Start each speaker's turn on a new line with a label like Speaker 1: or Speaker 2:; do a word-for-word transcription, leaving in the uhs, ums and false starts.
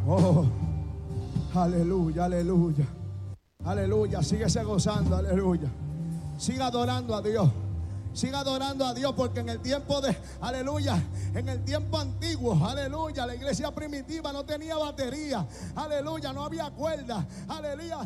Speaker 1: Oh, aleluya, aleluya. Aleluya, síguese gozando, aleluya. Siga adorando a Dios. Siga adorando a Dios, porque en el tiempo de, aleluya, en el tiempo antiguo, aleluya, la iglesia primitiva no tenía batería, aleluya, no había cuerda, aleluya.